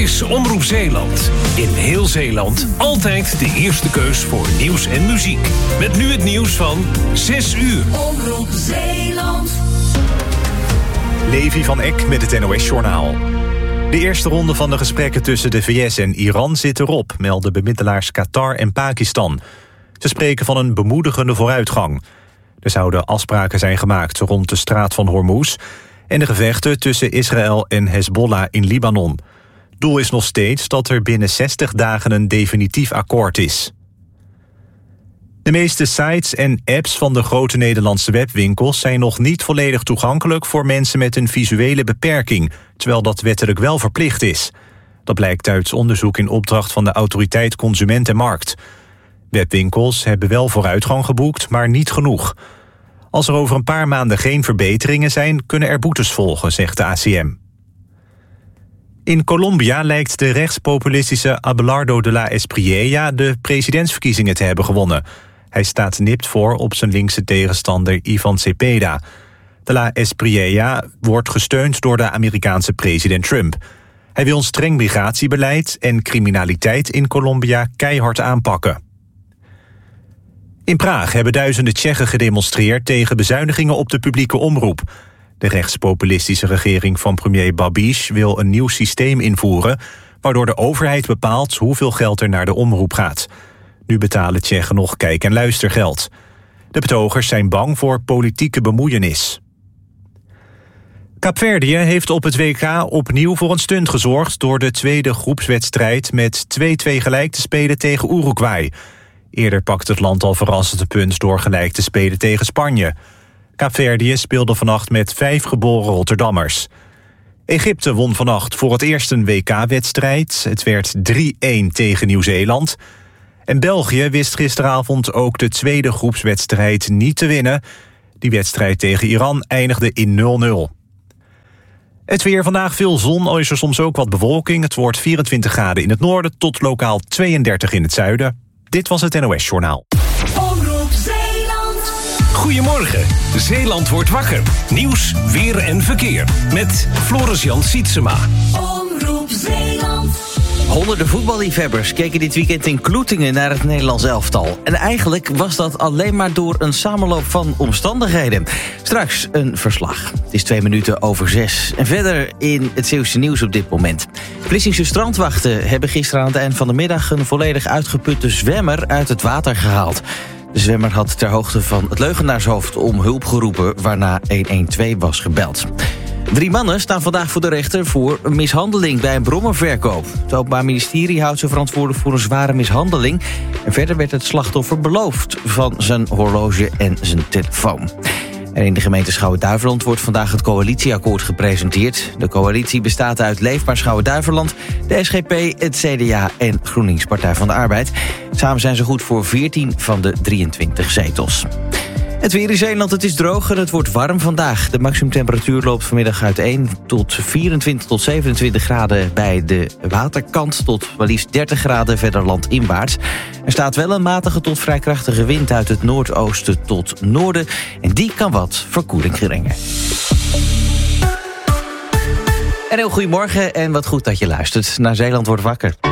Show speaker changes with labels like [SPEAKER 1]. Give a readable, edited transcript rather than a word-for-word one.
[SPEAKER 1] is Omroep Zeeland. In heel Zeeland altijd de eerste keus voor nieuws en muziek. Met nu het nieuws van 6 uur.
[SPEAKER 2] Omroep Zeeland.
[SPEAKER 3] Levi van Eck met het NOS-journaal. De eerste ronde van de gesprekken tussen de VS en Iran zit erop, melden bemiddelaars Qatar en Pakistan. Ze spreken van een bemoedigende vooruitgang. Er zouden afspraken zijn gemaakt rond de straat van Hormuz en de gevechten tussen Israël en Hezbollah in Libanon. Doel is nog steeds dat er binnen 60 dagen een definitief akkoord is. De meeste sites en apps van de grote Nederlandse webwinkels zijn nog niet volledig toegankelijk voor mensen met een visuele beperking, terwijl dat wettelijk wel verplicht is. Dat blijkt uit onderzoek in opdracht van de Autoriteit Consument en Markt. Webwinkels hebben wel vooruitgang geboekt, maar niet genoeg. Als er over een paar maanden geen verbeteringen zijn, kunnen er boetes volgen, zegt de ACM. In Colombia lijkt de rechtspopulistische Abelardo de la Espriella de presidentsverkiezingen te hebben gewonnen. Hij staat nipt voor op zijn linkse tegenstander Ivan Cepeda. De la Espriella wordt gesteund door de Amerikaanse president Trump. Hij wil een streng migratiebeleid en criminaliteit in Colombia keihard aanpakken. In Praag hebben duizenden Tsjechen gedemonstreerd tegen bezuinigingen op de publieke omroep. De rechtspopulistische regering van premier Babiš wil een nieuw systeem invoeren, waardoor de overheid bepaalt hoeveel geld er naar de omroep gaat. Nu betalen Tsjechen nog kijk- en luistergeld. De betogers zijn bang voor politieke bemoeienis. Kaapverdië heeft op het WK opnieuw voor een stunt gezorgd door de tweede groepswedstrijd met 2-2 gelijk te spelen tegen Uruguay. Eerder pakte het land al verrassend een punt door gelijk te spelen tegen Spanje. Kaapverdië speelde vannacht met 5 geboren Rotterdammers. Egypte won vannacht voor het eerst een WK-wedstrijd. Het werd 3-1 tegen Nieuw-Zeeland. En België wist gisteravond ook de tweede groepswedstrijd niet te winnen. Die wedstrijd tegen Iran eindigde in 0-0. Het weer vandaag, veel zon, al is er soms ook wat bewolking. Het wordt 24 graden in het noorden tot lokaal 32 in het zuiden. Dit was het NOS-journaal.
[SPEAKER 2] Omroep Zeeland.
[SPEAKER 1] Goedemorgen, Zeeland wordt wakker. Nieuws, weer en verkeer. Met Floris-Jan Sietsema.
[SPEAKER 2] Omroep Zeeland.
[SPEAKER 4] Honderden voetballiefhebbers keken dit weekend in Kloetingen naar het Nederlands elftal. En eigenlijk was dat alleen maar door een samenloop van omstandigheden. Straks een verslag. Het is 6:02. En verder in het Zeeuwse nieuws op dit moment. Vlissingse strandwachten hebben gisteren aan het eind van de middag een volledig uitgeputte zwemmer uit het water gehaald. De zwemmer had ter hoogte van het Leugenaarshoofd om hulp geroepen, waarna 112 was gebeld. 3 mannen staan vandaag voor de rechter voor een mishandeling bij een brommerverkoop. Het Openbaar Ministerie houdt ze verantwoordelijk voor een zware mishandeling. En verder werd het slachtoffer beloofd van zijn horloge en zijn telefoon. En in de gemeente Schouwen-Duiveland wordt vandaag het coalitieakkoord gepresenteerd. De coalitie bestaat uit Leefbaar Schouwen-Duiveland, de SGP, het CDA en GroenLinks Partij van de Arbeid. Samen zijn ze goed voor 14 van de 23 zetels. Het weer in Zeeland, het is droog en het wordt warm vandaag. De maximumtemperatuur loopt vanmiddag uiteen tot 24 tot 27 graden bij de waterkant, tot maar liefst 30 graden verder landinwaarts. Er staat wel een matige tot vrij krachtige wind uit het noordoosten tot noorden en die kan wat verkoeling brengen. En heel goedemorgen en wat goed dat je luistert naar Zeeland wordt wakker.